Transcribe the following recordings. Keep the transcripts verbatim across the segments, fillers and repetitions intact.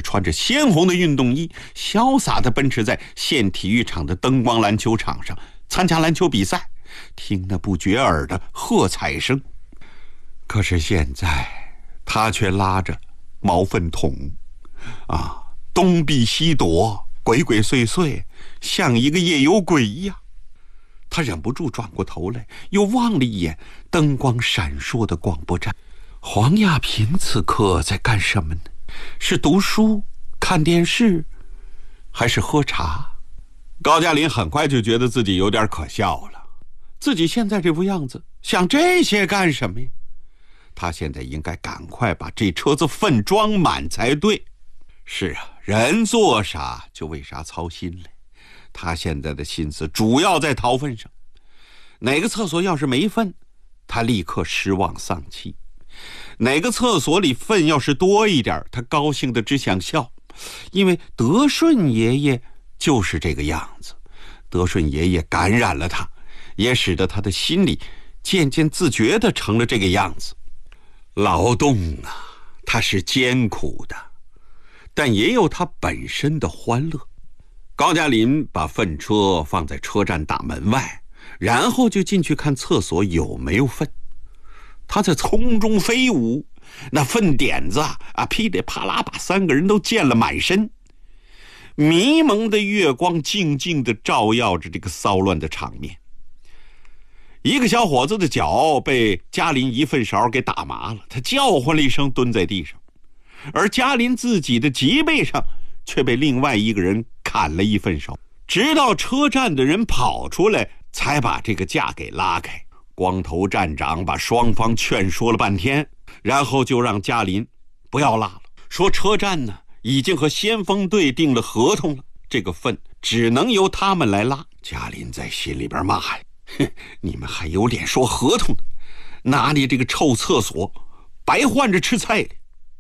穿着鲜红的运动衣，潇洒地奔驰在县体育场的灯光篮球场上参加篮球比赛，听那不绝耳的喝彩声。可是现在他却拉着毛粪桶啊，东避西躲，鬼鬼祟祟，像一个夜游鬼一样。他忍不住转过头来，又望了一眼灯光闪烁的广播站。黄亚萍此刻在干什么呢？是读书、看电视，还是喝茶？高加林很快就觉得自己有点可笑了，自己现在这副样子，想这些干什么呀？他现在应该赶快把这车子粪装满才对。是啊，人做啥就为啥操心嘞。他现在的心思主要在掏粪上，哪个厕所要是没粪，他立刻失望丧气；哪个厕所里粪要是多一点，他高兴的只想笑。因为德顺爷爷就是这个样子，德顺爷爷感染了他，也使得他的心里渐渐自觉地成了这个样子。劳动啊，它是艰苦的，但也有它本身的欢乐。高加林把粪车放在车站大门外，然后就进去看厕所有没有粪。他在空中飞舞，那粪点子啊，噼里啪啦把三个人都溅了满身。迷蒙的月光静静地照耀着这个骚乱的场面。一个小伙子的脚被加林一粪勺给打麻了，他叫唤了一声，蹲在地上。而加林自己的脊背上却被另外一个人砍了一粪勺，直到车站的人跑出来，才把这个架给拉开。光头站长把双方劝说了半天，然后就让加林不要拉了，说车站呢已经和先锋队订了合同了，这个粪只能由他们来拉。加林在心里边骂呀，哼，你们还有脸说合同呢？拿你这个臭厕所白换着吃菜哩。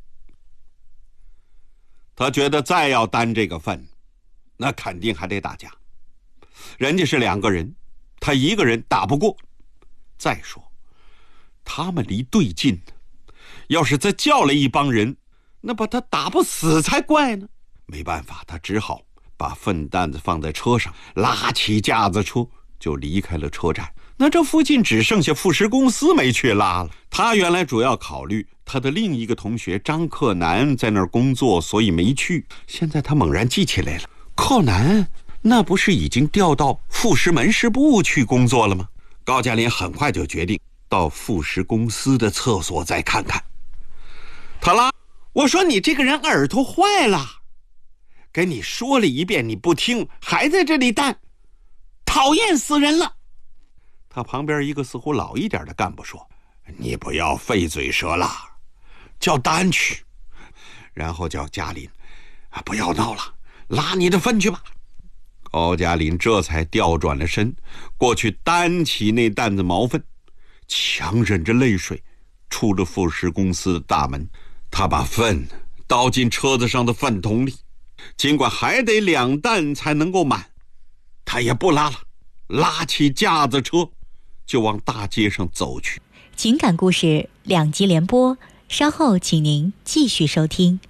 他觉得再要担这个粪，那肯定还得打架。人家是两个人，他一个人打不过。再说他们离队近呢，要是再叫了一帮人，那把他打不死才怪呢。没办法，他只好把粪担子放在车上，拉起架子车就离开了车站。那这附近只剩下富士公司没去拉了。他原来主要考虑他的另一个同学张克南在那儿工作，所以没去。现在他猛然记起来了，克南那不是已经调到富士门市部去工作了吗？高加林很快就决定到富士公司的厕所再看看。他拉我说，你这个人耳朵坏了，跟你说了一遍你不听，还在这里担，讨厌死人了。他旁边一个似乎老一点的干部说，你不要费嘴舌了，叫丹去。然后叫加林啊，不要闹了，拉你的粪去吧。高加林这才调转了身，过去担起那担子毛粪，强忍着泪水出了富士公司的大门。他把粪倒进车子上的粪桶里，尽管还得两担才能够满，他也不拉了，拉起架子车就往大街上走去。 情感故事两集连播，稍后请您继续收听。